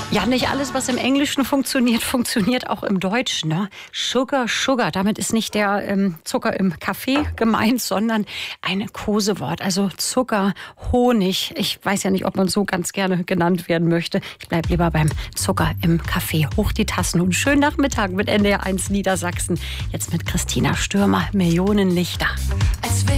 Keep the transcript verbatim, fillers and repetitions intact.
Ja, nicht alles, was im Englischen funktioniert, funktioniert auch im Deutschen. Ne? Sugar, Sugar, damit ist nicht der ähm, Zucker im Kaffee gemeint, sondern ein Kosewort. Also Zucker, Honig. Ich weiß ja nicht, ob man so ganz gerne genannt werden möchte. Ich bleibe lieber beim Zucker im Kaffee. Hoch die Tassen und schönen Nachmittag mit N D R eins Niedersachsen. Jetzt mit Christina Stürmer, Millionen Lichter. Als